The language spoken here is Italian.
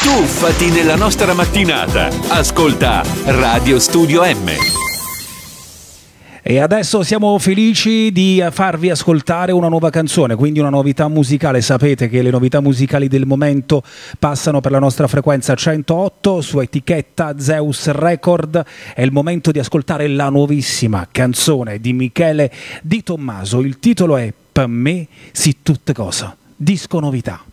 Tuffati nella nostra mattinata. Ascolta Radio Studio M. E adesso siamo felici di farvi ascoltare una nuova canzone, quindi una novità musicale. Sapete che le novità musicali del momento passano per la nostra frequenza 108 su etichetta Zeus Record. È il momento di ascoltare la nuovissima canzone di Michele Di Tommaso. Il titolo è Per me si tutte cose. Disco novità.